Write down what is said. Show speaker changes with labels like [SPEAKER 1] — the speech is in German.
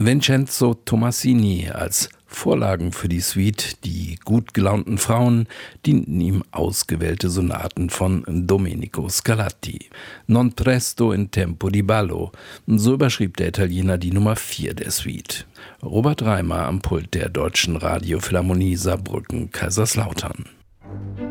[SPEAKER 1] Vincenzo Tommasini als Vorlagen für die Suite Die gut gelaunten Frauen dienten ihm ausgewählte Sonaten von Domenico Scarlatti. Non presto in tempo di ballo, so überschrieb der Italiener die Nummer 4 der Suite. Robert Reimer am Pult der Deutschen Radiophilharmonie Saarbrücken-Kaiserslautern.